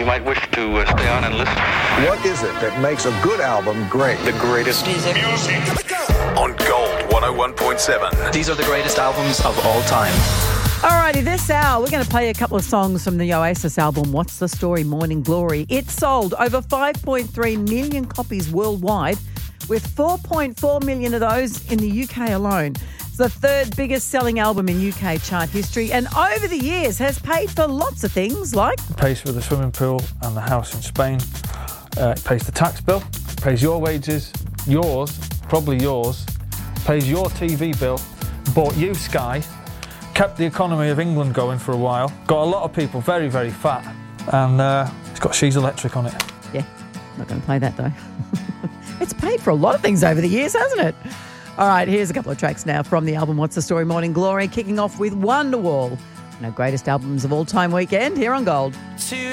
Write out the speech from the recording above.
You might wish to stay on and listen. What is it that makes a good album great? The greatest music. On Gold 101.7. These are the greatest albums of all time. Alrighty, this hour we're going to play a couple of songs from the Oasis album, What's the Story, Morning Glory. It sold over 5.3 million copies worldwide, with 4.4 million of those in the UK alone. It's the third biggest selling album in UK chart history, and over the years has paid for lots of things like... It pays for the swimming pool and the house in Spain. It pays the tax bill, it pays your wages, yours, probably yours, pays your TV bill, bought you Sky, kept the economy of England going for a while, got a lot of people very, very fat, and it's got She's Electric on it. Yeah, not going to play that though. It's paid for a lot of things over the years, hasn't it? All right, here's a couple of tracks now from the album What's the Story, Morning Glory, kicking off with Wonderwall. Greatest albums of all time weekend here on Gold.